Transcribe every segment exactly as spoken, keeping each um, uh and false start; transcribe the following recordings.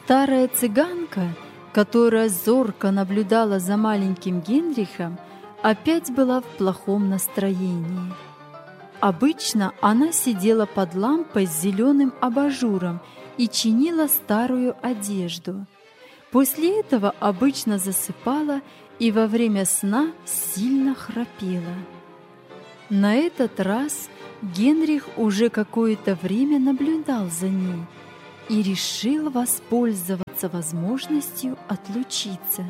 Старая цыганка, которая зорко наблюдала за маленьким Генрихом, опять была в плохом настроении. Обычно она сидела под лампой с зеленым абажуром и чинила старую одежду. После этого обычно засыпала и во время сна сильно храпела. На этот раз Генрих уже какое-то время наблюдал за ней и решил воспользоваться возможностью отлучиться.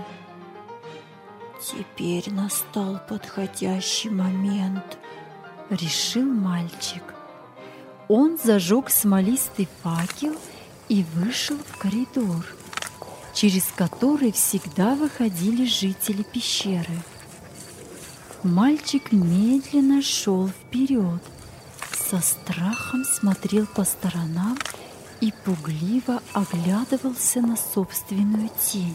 «Теперь настал подходящий момент», — решил мальчик. Он зажег смолистый факел и вышел в коридор, через который всегда выходили жители пещеры. Мальчик медленно шел вперед, со страхом смотрел по сторонам и пугливо оглядывался на собственную тень.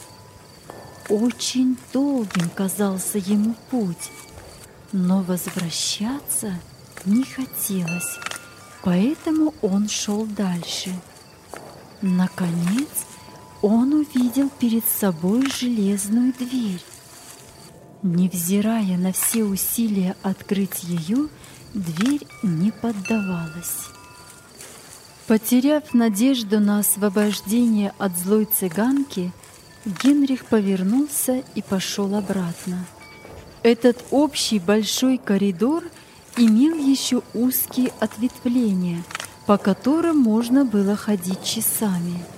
Очень долгим казался ему путь, но возвращаться не хотелось, поэтому он шел дальше. Наконец, он увидел перед собой железную дверь. Невзирая на все усилия открыть ее, дверь не поддавалась. Потеряв надежду на освобождение от злой цыганки, Генрих повернулся и пошел обратно. Этот общий большой коридор имел еще узкие ответвления, по которым можно было ходить часами.